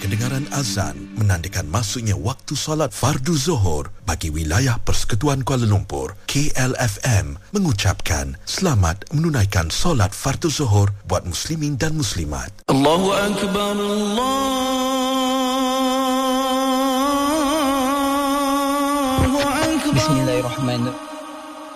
kedengaran azan menandakan masuknya waktu solat fardu Zuhur bagi wilayah Persekutuan Kuala Lumpur. KLFM mengucapkan selamat menunaikan solat fardu Zuhur buat muslimin dan muslimat. Allahu Akbar, Allahu Akbar. Bismillahirrahmanirrahim.